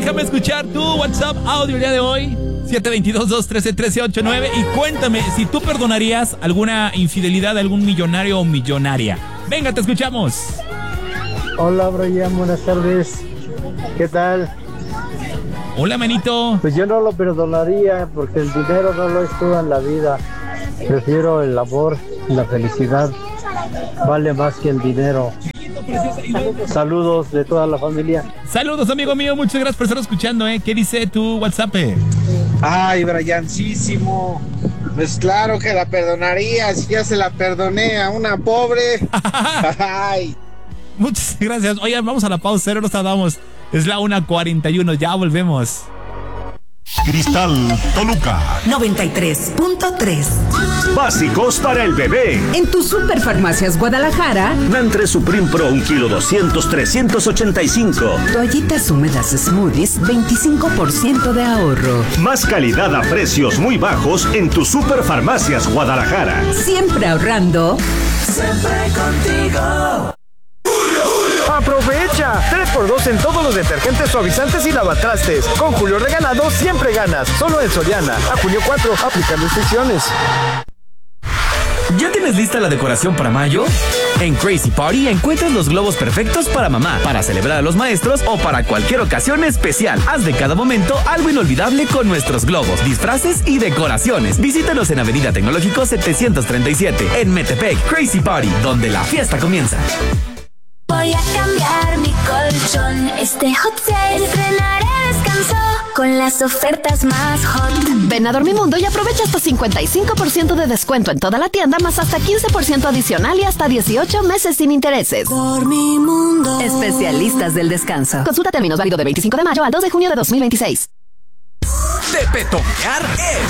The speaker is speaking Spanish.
Déjame escuchar tu WhatsApp audio el día de hoy. 722-213-1389. Y cuéntame si tú perdonarías alguna infidelidad de algún millonario o millonaria. Venga, te escuchamos. Hola, Brian, buenas tardes. ¿Qué tal? Hola, manito. Pues yo no lo perdonaría porque el dinero no lo es todo en la vida. Prefiero el amor y la felicidad. Vale más que el dinero. Saludos de toda la familia. Saludos, amigo mío. Muchas gracias por estar escuchando, ¿eh? ¿Qué dice tu WhatsApp? Ay, Briancísimo. Pues claro que la perdonaría. Si ya se la perdoné a una pobre. Ay. Muchas gracias. Oigan, vamos a la pausa. Ahora nos tardamos. Es la 1:41. Ya volvemos. Cristal Toluca 93.3. Básicos para el bebé. En tu Superfarmacias Guadalajara. Nantre Supreme Pro 1 kilo 200, 385. Toallitas húmedas Smoothies, 25% de ahorro. Más calidad a precios muy bajos en tu Superfarmacias Guadalajara. Siempre ahorrando. Siempre contigo. ¡Aprovecha! 3x2 en todos los detergentes, suavizantes y lavatrastes. Con Julio Regalado siempre ganas. Solo en Soriana. A junio 4, aplican restricciones. ¿Ya tienes lista la decoración para mayo? En Crazy Party encuentras los globos perfectos para mamá, para celebrar a los maestros o para cualquier ocasión especial. Haz de cada momento algo inolvidable con nuestros globos, disfraces y decoraciones. Visítanos en Avenida Tecnológico 737, en Metepec. Crazy Party, donde la fiesta comienza. Voy a cambiar mi colchón. Este hot sale estrenaré descanso con las ofertas más hot. Ven a Dormimundo y aprovecha hasta 55% de descuento en toda la tienda, más hasta 15% adicional y hasta 18 meses sin intereses. Dormimundo. Especialistas del descanso. Consulta términos, válido de 25 de mayo al 2 de junio de 2026. De petonear es